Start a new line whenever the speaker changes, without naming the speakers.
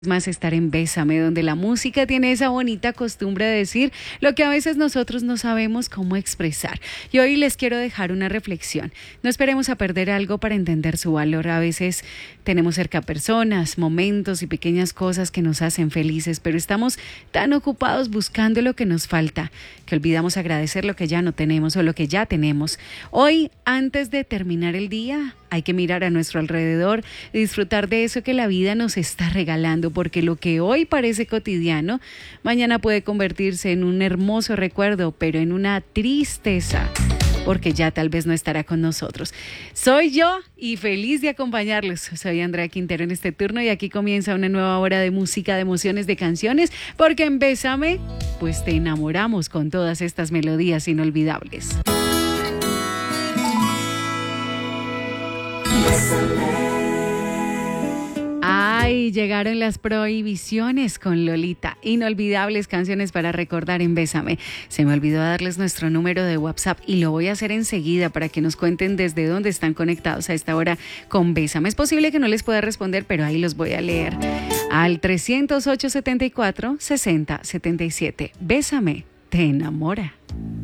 Más estar en Bésame, donde la música tiene esa bonita costumbre de decir lo que a veces nosotros no sabemos cómo expresar. Y hoy les quiero dejar una reflexión. No esperemos a perder algo para entender su valor. A veces tenemos cerca personas, momentos y pequeñas cosas que nos hacen felices, pero estamos tan ocupados buscando lo que nos falta, que olvidamos agradecer lo que ya no tenemos o lo que ya tenemos. Hoy, antes de terminar el día, hay que mirar a nuestro alrededor y disfrutar de eso que la vida nos está regalando, porque lo que hoy parece cotidiano, mañana puede convertirse en un hermoso recuerdo, pero en una tristeza, porque ya tal vez no estará con nosotros. Soy yo y feliz de acompañarlos. Soy Andrea Quintero en este turno y aquí comienza una nueva hora de música, de emociones, de canciones, porque en Bésame, pues te enamoramos con todas estas melodías inolvidables. Ay, llegaron las prohibiciones con Lolita. Inolvidables canciones para recordar en Bésame. Se me olvidó darles nuestro número de WhatsApp y lo voy a hacer enseguida para que nos cuenten desde dónde están conectados a esta hora con Bésame. Es posible que no les pueda responder, pero ahí los voy a leer. Al 308-74-60-77. Bésame, te enamora.